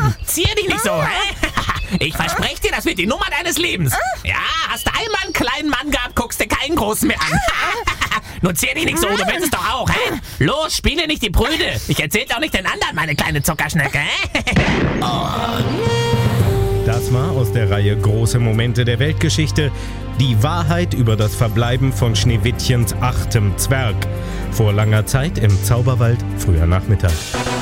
Zier dich nicht so, hä? Ich verspreche dir, das wird die Nummer deines Lebens. Ja, hast du einmal einen kleinen Mann gehabt, guckst du keinen großen mehr an. Nur zier dich nicht so, du willst es doch auch, hä? Los, spiele nicht die Prüde. Ich erzähl's auch nicht den anderen, meine kleine Zuckerschnecke, hä? Das war aus der Reihe Große Momente der Weltgeschichte die Wahrheit über das Verbleiben von Schneewittchens 8. Zwerg. Vor langer Zeit im Zauberwald, früher Nachmittag.